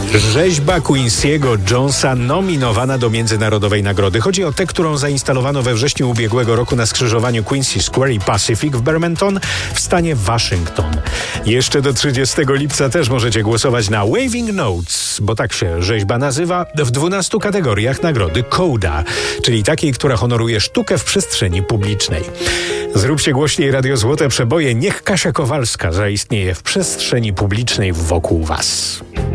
Rzeźba Quincy'ego Jonesa nominowana do międzynarodowej nagrody. Chodzi o tę, którą zainstalowano we wrześniu ubiegłego roku na skrzyżowaniu Quincy Square i Pacific w Bremerton w stanie Waszyngton. Jeszcze do 30 lipca też możecie głosować na Waving Notes, bo tak się rzeźba nazywa, w 12 kategoriach nagrody CODA, czyli takiej, która honoruje sztukę w przestrzeni publicznej. Zróbcie głośniej Radio Złote Przeboje, niech Kasia Kowalska zaistnieje w przestrzeni publicznej wokół was.